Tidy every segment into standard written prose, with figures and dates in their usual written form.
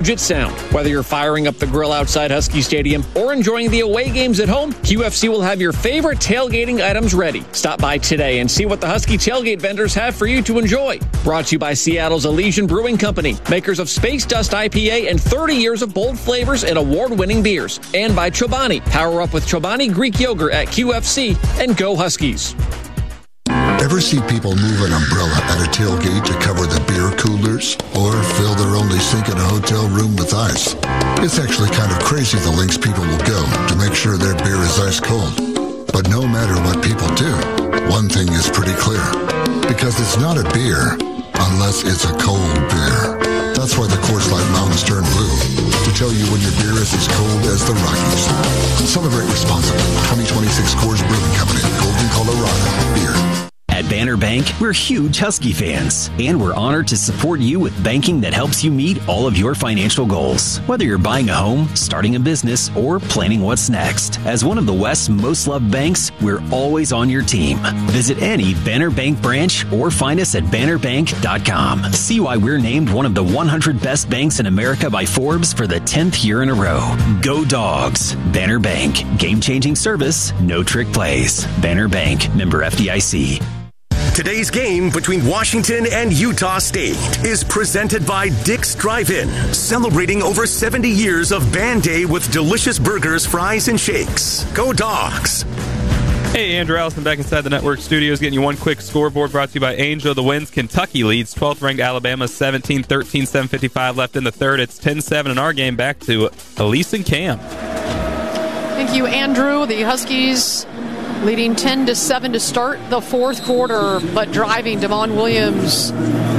Puget Sound. Whether you're firing up the grill outside Husky Stadium or enjoying the away games at home, QFC will have your favorite tailgating items ready. Stop by today and see what the Husky tailgate vendors have for you to enjoy. Brought to you by Seattle's Elysian Brewing Company, makers of Space Dust IPA and 30 years of bold flavors and award-winning beers. And by Chobani. Power up with Chobani Greek Yogurt at QFC and go Huskies. Ever see people move an umbrella at a tailgate to cover the beer coolers or fill their only sink in a hotel room with ice? It's actually kind of crazy the lengths people will go to make sure their beer is ice cold. But no matter what people do, one thing is pretty clear. Because it's not a beer unless it's a cold beer. That's why the Coors Light Mountains turn blue, to tell you when your beer is as cold as the Rockies. Celebrate responsibly. 2026 Coors Brewing Company, Golden, Colorado. Beer. At Banner Bank, we're huge Husky fans, and we're honored to support you with banking that helps you meet all of your financial goals. Whether you're buying a home, starting a business, or planning what's next. As one of the West's most loved banks, we're always on your team. Visit any Banner Bank branch or find us at bannerbank.com. See why we're named one of the 100 best banks in America by Forbes for the 10th year in a row. Go Dogs! Banner Bank. Game-changing service, no trick plays. Banner Bank. Member FDIC. Today's game between Washington and Utah State is presented by Dick's Drive-In, celebrating over 70 years of Band Day with delicious burgers, fries, and shakes. Go Dogs! Hey, Andrew Allison back inside the network studios, getting you one quick scoreboard brought to you by Angel. The Winds. Kentucky leads 12th-ranked Alabama 17-13, 7:55 left in the third. It's 10-7 in our game. Back to Elise and Cam. Thank you, Andrew. The Huskies leading 10-7 to start the fourth quarter, but driving. Damon Williams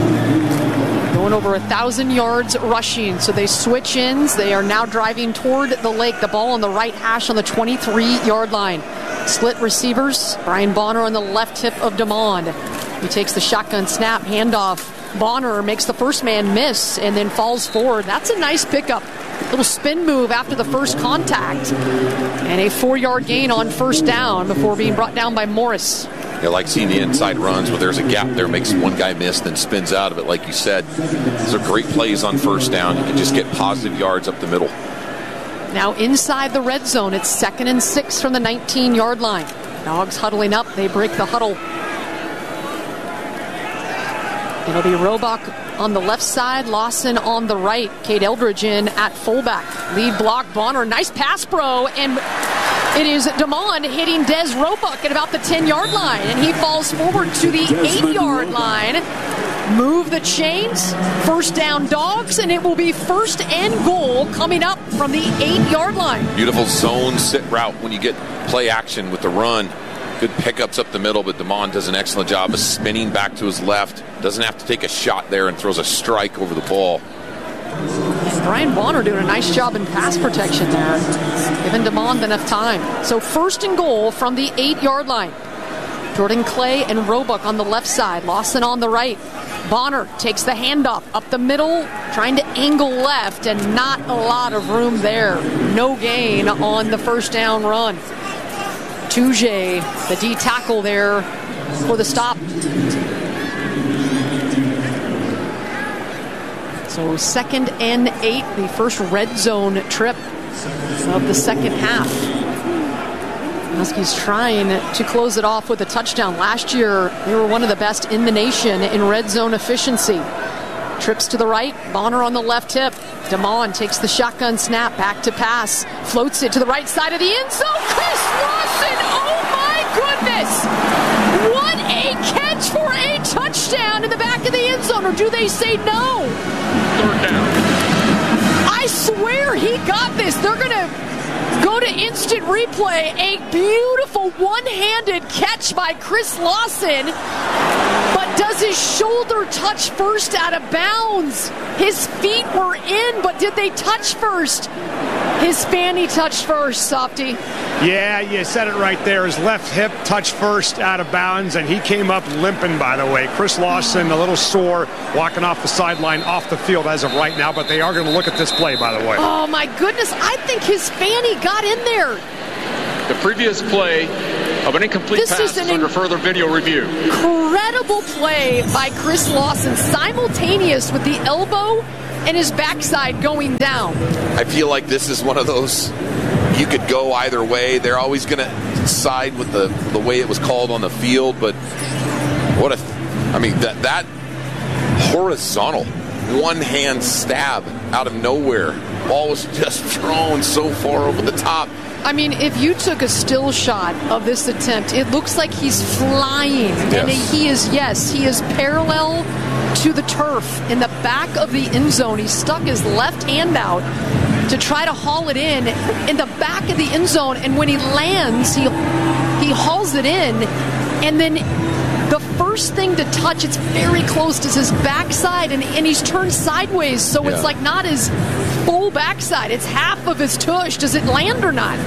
going over 1,000 yards rushing. So they switch ends. They are now driving toward the lake. The ball on the right hash on the 23-yard line. Split receivers. Brian Bonner on the left hip of Damon. He takes the shotgun snap, handoff. Bonner makes the first man miss and then falls forward. That's a nice pickup. Little spin move after the first contact. And a 4-yard gain on first down before being brought down by Morris. I like seeing the inside runs where there's a gap there, makes one guy miss, then spins out of it. Like you said, those are great plays on first down. You can just get positive yards up the middle. Now inside the red zone, it's 2nd and 6 from the 19-yard line. Dogs huddling up. They break the huddle. It'll be Roebuck on the left side, Lawson on the right. Cade Eldridge in at fullback. Lead block, Bonner. Nice pass, bro. And it is Damon hitting Des Roebuck at about the 10-yard line. And he falls forward to the 8-yard line. Move the chains. First down, Dogs. And it will be 1st and goal coming up from the 8-yard line. Beautiful zone sit route when you get play action with the run. Good pickups up the middle, but Damon does an excellent job of spinning back to his left. Doesn't have to take a shot there and throws a strike over the ball. And Brian Bonner doing a nice job in pass protection there, giving Damon enough time. So 1st and goal from the 8-yard line. Jordan Clay and Roebuck on the left side. Lawson on the right. Bonner takes the handoff up the middle, trying to angle left, and not a lot of room there. No gain on the first down run. Toujay, the D tackle there for the stop. So 2nd and 8, the first red zone trip of the second half. Huskies trying to close it off with a touchdown. Last year, they were one of the best in the nation in red zone efficiency. Trips to the right, Bonner on the left hip. Damon takes the shotgun snap, back to pass, floats it to the right side of the end zone. Chris Lawson, oh my goodness! What a catch for a touchdown in the back of the end zone, or do they say no? 3rd down. I swear he got this. They're going to go to instant replay. A beautiful one-handed catch by Chris Lawson. But does his shoulder touch first out of bounds? His feet were in, but did they touch first? His fanny touched first, Softy. Yeah, you said it right there. His left hip touched first out of bounds, and he came up limping, by the way. Chris Lawson, a little sore, walking off the sideline, off the field as of right now, but they are going to look at this play, by the way. Oh, my goodness. I think his fanny got in there. The previous play of an incomplete pass is under further video review. Incredible play by Chris Lawson, simultaneous with the elbow and his backside going down. I feel like this is one of those, you could go either way. They're always going to side with the way it was called on the field, but that horizontal one-hand stab out of nowhere. Ball was just thrown so far over the top. I mean, if you took a still shot of this attempt, it looks like he's flying. Yes. And he is parallel to the turf in the back of the end zone. He stuck his left hand out to try to haul it in the back of the end zone. And when he lands, he hauls it in. And then the first thing to touch, it's very close to his backside, and he's turned sideways, so it's like not his full backside. It's half of his tush. Does it land or not?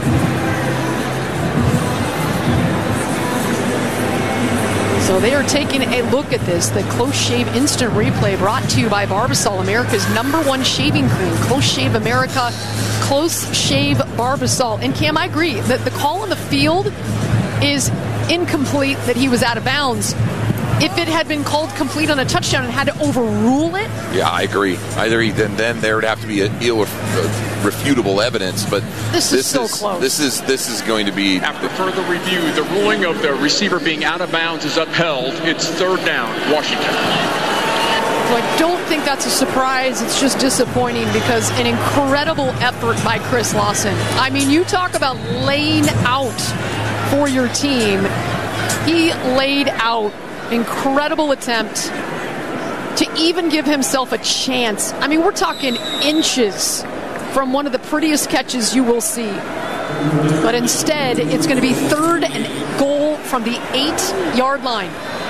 So they are taking a look at this. The Close Shave Instant Replay brought to you by Barbasol, America's #1 shaving cream. Close Shave America, Close Shave Barbasol. And Cam, I agree that the call on the field is incomplete, that he was out of bounds. If it had been called complete on a touchdown and had to overrule it. Yeah, I agree. Then there would have to be irrefutable evidence, but this is so close. This is going to be. After further review, the ruling of the receiver being out of bounds is upheld. It's 3rd down, Washington. So I don't think that's a surprise. It's just disappointing because an incredible effort by Chris Lawson. I mean, you talk about laying out for your team. He laid out. Incredible attempt to even give himself a chance. I mean, we're talking inches from one of the prettiest catches you will see. But instead, it's going to be 3rd and goal from the 8-yard line.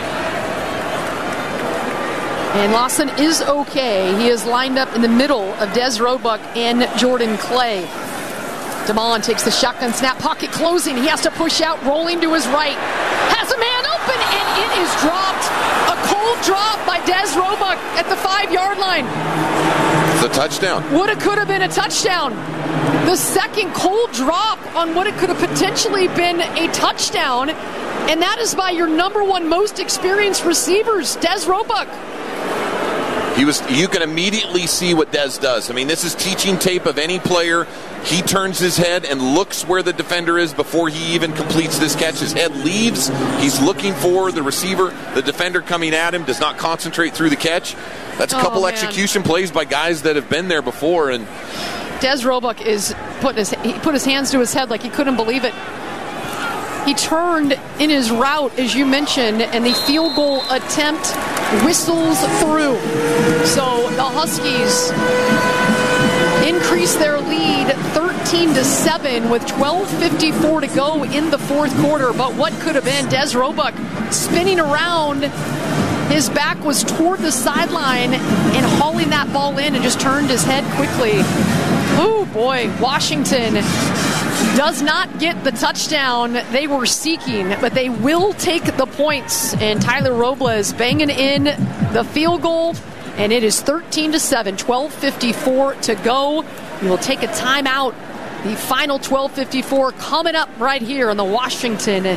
And Lawson is okay. He is lined up in the middle of Des Roebuck and Jordan Clay. Damon takes the shotgun snap, pocket closing. He has to push out, rolling to his right. Has a man open, and it is dropped. A cold drop by Des Roebuck at the 5-yard line. It's a touchdown. Could have been a touchdown. The second cold drop on what it could have potentially been a touchdown, and that is by your #1 most experienced receivers, Des Roebuck. You can immediately see what Des does. I mean, this is teaching tape of any player. He turns his head and looks where the defender is before he even completes this catch. His head leaves. He's looking for the receiver. The defender coming at him does not concentrate through the catch. That's a couple execution plays by guys that have been there before. And Des Roebuck he put his hands to his head like he couldn't believe it. He turned in his route, as you mentioned, and the field goal attempt whistles through. So the Huskies increase their lead 13-7 with 12:54 to go in the 4th quarter. But what could have been? Des Roebuck spinning around. His back was toward the sideline and hauling that ball in and just turned his head quickly. Oh boy, Washington does not get the touchdown they were seeking, but they will take the points. And Tyler Robles banging in the field goal, and it is 13-7, 12:54 to go. We will take a timeout. The final 12:54 coming up right here on the Washington.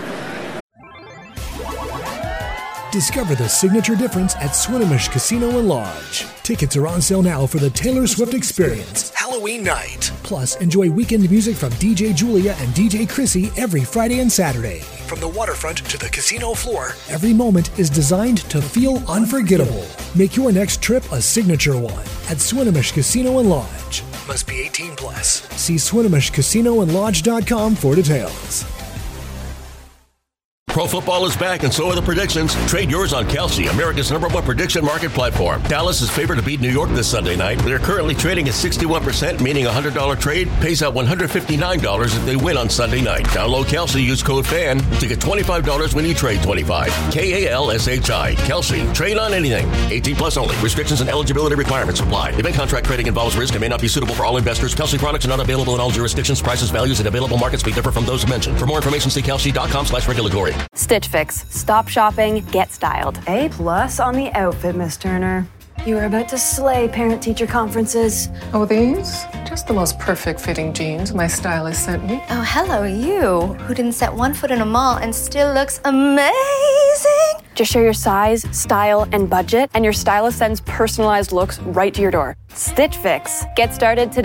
Discover the signature difference at Swinomish Casino and Lodge. Tickets are on sale now for the Taylor Swift Experience Halloween night. Plus, enjoy weekend music from DJ Julia and DJ Chrissy every Friday and Saturday. From the waterfront to the casino floor, every moment is designed to feel unforgettable. Make your next trip a signature one at Swinomish Casino and Lodge. Must be 18 plus. See SwinomishCasinoandLodge.com for details. Pro football is back, and so are the predictions. Trade yours on Kalshi, America's #1 prediction market platform. Dallas is favored to beat New York this Sunday night. They're currently trading at 61%, meaning a $100 trade pays out $159 if they win on Sunday night. Download Kalshi, use code FAN to get $25 when you trade 25. KALSHI. Kalshi. Trade on anything. 18 plus only. Restrictions and eligibility requirements apply. Event contract trading involves risk and may not be suitable for all investors. Kalshi products are not available in all jurisdictions. Prices, values, and available markets may differ from those mentioned. For more information, see Kalshi.com/regulatory. Stitch Fix. Stop shopping, get styled. A+ on the outfit, Miss Turner. You were about to slay parent-teacher conferences. Oh, these? Just the most perfect fitting jeans my stylist sent me. Oh, hello, you, who didn't set one foot in a mall and still looks amazing. Just share your size, style, and budget, and your stylist sends personalized looks right to your door. Stitch Fix. Get started today.